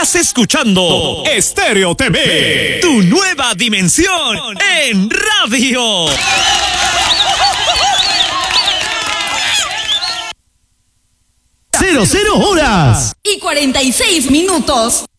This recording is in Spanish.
Estás escuchando Estéreo TV, tu nueva dimensión en radio. 00 horas y 46 minutos.